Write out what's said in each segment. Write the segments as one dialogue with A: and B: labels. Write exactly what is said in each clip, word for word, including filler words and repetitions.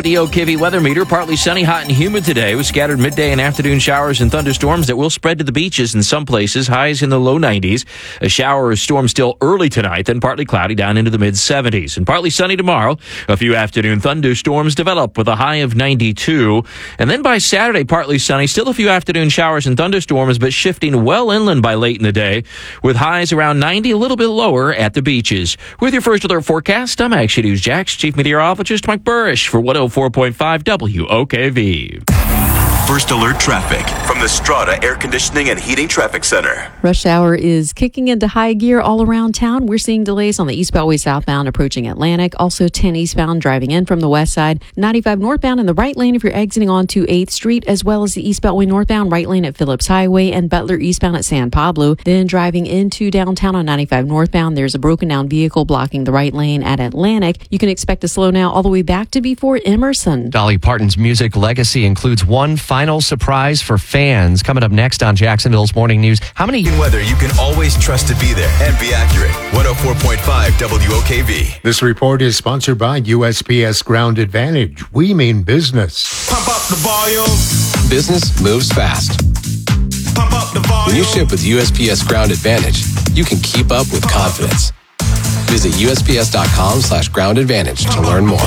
A: at the O K V weather meter. Partly sunny, hot, and humid today with scattered midday and afternoon showers and thunderstorms that will spread to the beaches in some places. Highs in the low nineties. A shower or storm still early tonight, then partly cloudy down into the mid seventies. And partly sunny tomorrow. A few afternoon thunderstorms develop with a high of ninety-two. And then by Saturday, partly sunny. Still a few afternoon showers and thunderstorms, but shifting well inland by late in the day with highs around ninety, a little bit lower at the beaches. With your first alert forecast, I'm Action News Jax Chief Meteorologist Mike Burrish for one oh four point five W O K V.
B: First alert traffic from the Strata Air Conditioning and Heating Traffic Center.
C: Rush hour is kicking into high gear all around town. We're seeing delays on the East Beltway southbound approaching Atlantic. Also ten eastbound driving in from the west side. ninety-five northbound in the right lane if you're exiting onto eighth Street, as well as the East Beltway northbound right lane at Phillips Highway and Butler eastbound at San Pablo. Then driving into downtown on ninety-five northbound, there's a broken down vehicle blocking the right lane at Atlantic. You can expect to slow now all the way back to before Emerson.
D: Dolly Parton's music legacy includes one final surprise for fans. Coming up next on Jacksonville's Morning News. How many
B: weather you can always trust to be there and be accurate. one oh four point five W O K V.
E: This report is sponsored by U S P S Ground Advantage. We mean business.
F: Pump up the volume.
G: Business moves fast.
F: Pump up the volume.
G: When you ship with U S P S Ground Advantage, you can keep up with confidence. Visit U S P S dot com slash ground advantage to learn more.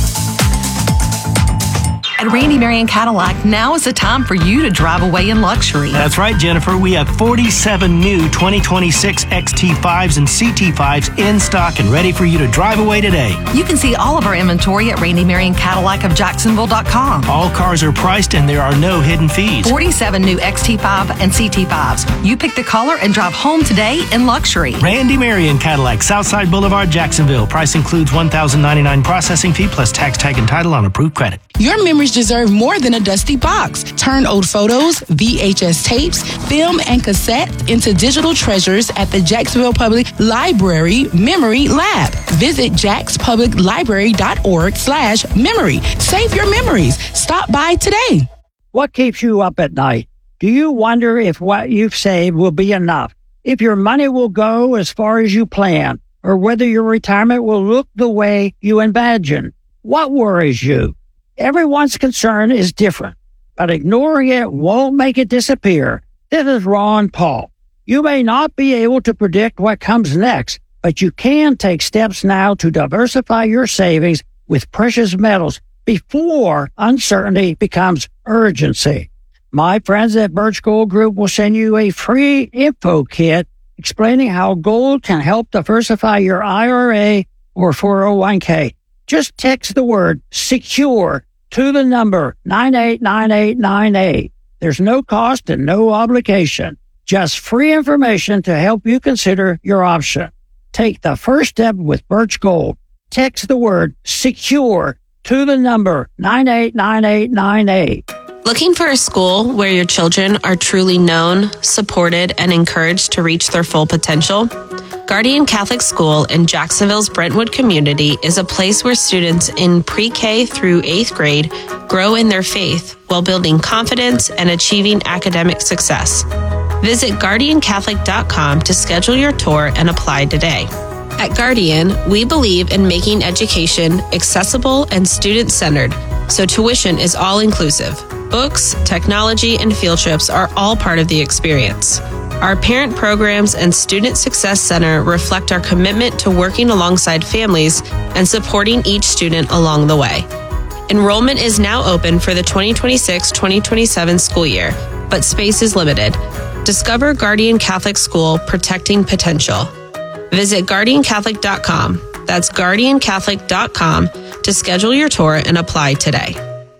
H: At Randy Marion Cadillac, now is the time for you to drive away in luxury.
I: That's right, Jennifer. We have forty-seven new twenty twenty-six X T fives and C T fives in stock and ready for you to drive away today.
H: You can see all of our inventory at Randy Marion Cadillac of Jacksonville dot com.
I: All cars are priced and there are no hidden fees.
H: forty-seven new X T five and C T fives. You pick the color and drive home today in luxury.
I: Randy Marion Cadillac, Southside Boulevard, Jacksonville. Price includes one thousand ninety-nine dollars processing fee plus tax, tag, and title on approved credit.
J: Your memories deserve more than a dusty box. Turn old photos, V H S tapes, film, and cassette into digital treasures at the Jacksonville Public Library Memory Lab. Visit jax public library dot org slash memory. Save your memories. Stop by today.
K: What keeps you up at night? Do you wonder if what you've saved will be enough? If your money will go as far as you plan? Or whether your retirement will look the way you imagine? What worries you? Everyone's concern is different, but ignoring it won't make it disappear. This is Ron Paul. You may not be able to predict what comes next, but you can take steps now to diversify your savings with precious metals before uncertainty becomes urgency. My friends at Birch Gold Group will send you a free info kit explaining how gold can help diversify your I R A or four oh one k. Just text the word SECURE to the number nine eight nine eight nine eight. There's no cost and no obligation. Just free information to help you consider your option. Take the first step with Birch Gold. Text the word SECURE to the number nine eight nine eight nine eight.
L: Looking for a school where your children are truly known, supported, and encouraged to reach their full potential? Guardian Catholic School in Jacksonville's Brentwood community is a place where students in pre-K through eighth grade grow in their faith while building confidence and achieving academic success. Visit guardian catholic dot com to schedule your tour and apply today. At Guardian, we believe in making education accessible and student-centered, so tuition is all-inclusive. Books, technology, and field trips are all part of the experience. Our parent programs and Student Success Center reflect our commitment to working alongside families and supporting each student along the way. Enrollment is now open for the twenty twenty-six twenty twenty-seven school year, but space is limited. Discover Guardian Catholic School, Protecting Potential. Visit guardian catholic dot com. That's guardian catholic dot com to schedule your tour and apply today.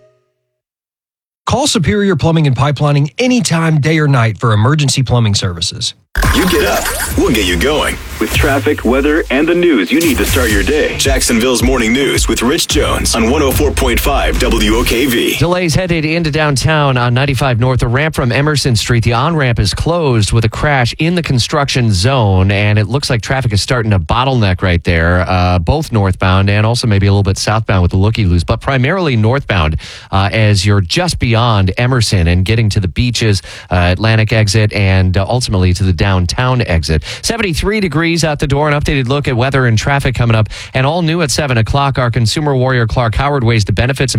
M: Call Superior Plumbing and Pipelining anytime, day or night for emergency plumbing services.
B: You get up, we'll get you going. With traffic, weather, and the news you need to start your day. Jacksonville's Morning News with Rich Jones on one oh four point five W O K V.
D: Delays headed into downtown on ninety-five North. The ramp from Emerson Street, the on-ramp is closed with a crash in the construction zone, and it looks like traffic is starting to bottleneck right there, uh, both northbound and also maybe a little bit southbound with the looky-loos, but primarily northbound uh, as you're just beyond Emerson and getting to the beaches, uh, Atlantic exit, and uh, ultimately to the downtown exit. seventy-three degrees out the door. An updated look at weather and traffic coming up. And all new at seven o'clock, our consumer warrior Clark Howard weighs the benefits and